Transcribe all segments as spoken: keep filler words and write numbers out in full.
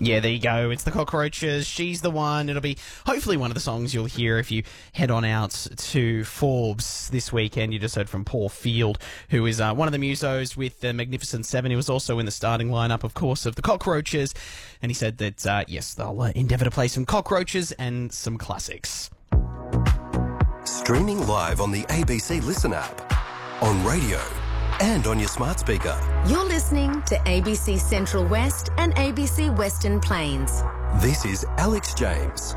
Yeah, there you go. It's the Cockroaches. She's the one. It'll be hopefully one of the songs you'll hear if you head on out to Forbes this weekend. You just heard from Paul Field, who is uh, one of the musos with the Magnificent Seven. He was also in the starting lineup, of course, of the Cockroaches. And he said that, uh, yes, they'll uh, endeavour to play some Cockroaches and some classics. Streaming live on the A B C Listen app, on radio and on your smart speaker. You're listening to A B C Central West and A B C Western Plains. This is Alex James.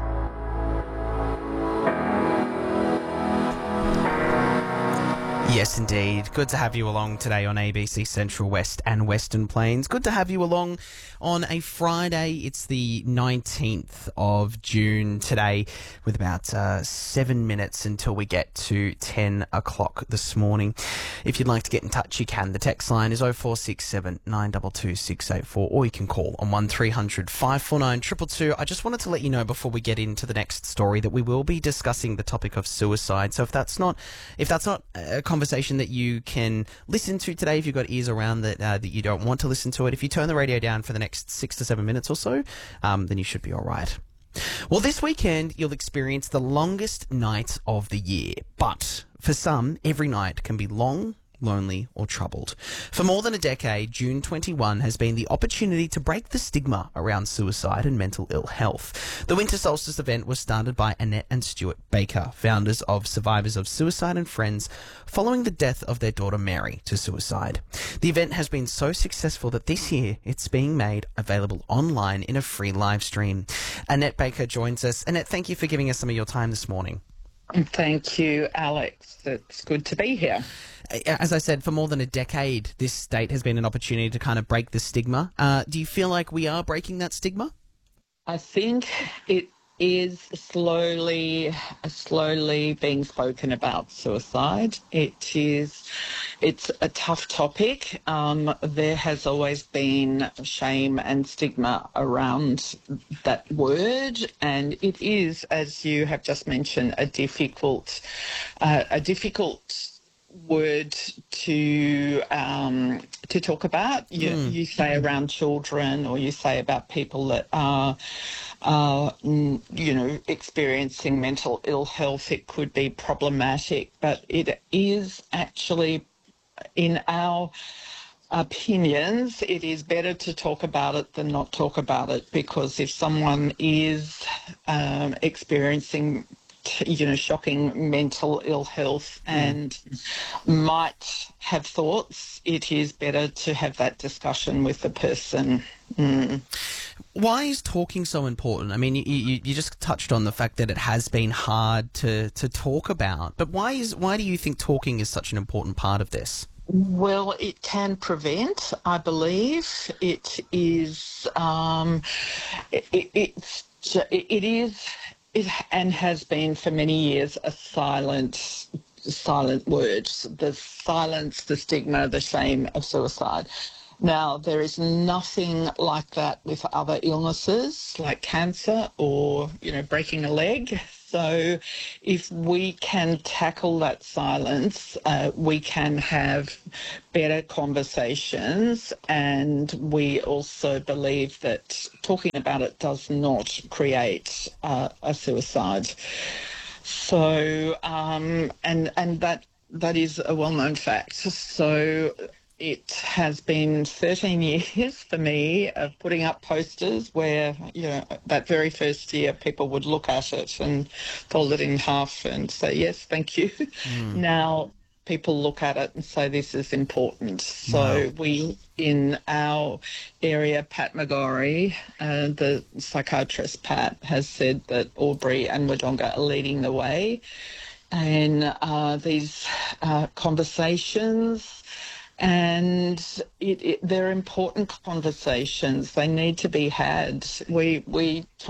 Yes, indeed. Good to have you along today on A B C Central West and Western Plains. Good to have you along on a Friday. It's the nineteenth of June today, with about uh, seven minutes until we get to ten o'clock this morning. If you'd like to get in touch, you can. The text line is oh four six seven, nine two two, six eight four, or you can call on one three hundred, five four nine, two two two. I just wanted to let you know before we get into the next story that we will be discussing the topic of suicide. So if that's not, if that's not a conversation that you can listen to today, if you've got ears around that uh, that you don't want to listen to it, if you turn the radio down for the next six to seven minutes or so, um, then you should be all right. Well, this weekend you'll experience the longest night of the year, but for some, every night can be long, lonely or troubled. For more than a decade, June twenty-first has been the opportunity to break the stigma around suicide and mental ill health. The Winter Solstice event was started by Annette and Stuart Baker, founders of Survivors of Suicide and Friends, following the death of their daughter Mary to suicide. The event has been so successful that this year it's being made available online in a free live stream. Annette Baker joins us. Annette, thank you for giving us some of your time this morning. Thank you, Alex. It's good to be here. As I said, for more than a decade, this state has been an opportunity to kind of break the stigma. Uh, do you feel like we are breaking that stigma? I think it is slowly, slowly being spoken about suicide. It is, it's a tough topic. Um, there has always been shame and stigma around that word, and it is, as you have just mentioned, a difficult, uh, a difficult word to um, to talk about. You, mm. you say around children, or you say about people that are, are, you know, experiencing mental ill health. It could be problematic, but it is actually, in our opinions, it is better to talk about it than not talk about it, because if someone is um, experiencing you know, shocking mental ill health and mm. might have thoughts, it is better to have that discussion with the person. Mm. Why is talking so important? I mean, you, you, you just touched on the fact that it has been hard to, to talk about, but why is why do you think talking is such an important part of this? Well, it can prevent, I believe. It is, um, it, it, it's, it is... It and has been for many years a silent, silent word. The silence, the stigma, the shame of suicide. Now, there is nothing like that with other illnesses like cancer or, you know, breaking a leg. So if we can tackle that silence, uh, we can have better conversations, and we also believe that talking about it does not create uh, a suicide. So, um, and and that that is a well-known fact. So it has been thirteen years for me of putting up posters where, you know, that very first year people would look at it and fold it in half and say, yes, thank you. Mm. Now people look at it and say this is important. So wow. we, in our area, Pat McGorry, uh, the psychiatrist Pat, has said that Albury and Wodonga are leading the way. And uh, these uh, conversations, and it, it, they're important conversations. They need to be had. We we talk